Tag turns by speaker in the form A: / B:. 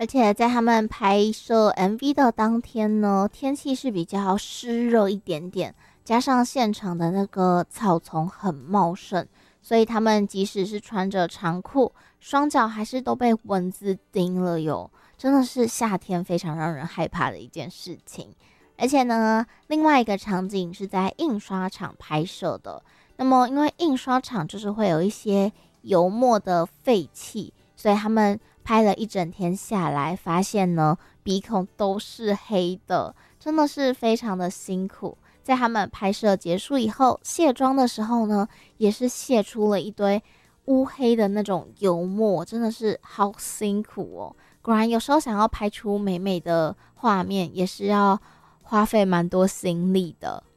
A: 而且在他们拍摄 MV 的当天呢，天气是比较湿热一点点，加上现场的那个草丛很茂盛，所以他们即使是穿着长裤，双脚还是都被蚊子叮了哟。真的是夏天非常让人害怕的一件事情。而且呢，另外一个场景是在印刷厂拍摄的。那么，因为印刷厂就是会有一些油墨的废气，所以他们拍了一整天下来，发现呢鼻孔都是黑的，真的是非常的辛苦。在他们拍摄结束以后，卸妆的时候呢，也是卸出了一堆乌黑的那种油墨，真的是好辛苦哦。果然有时候想要拍出美美的画面，也是要花费蛮多心力的。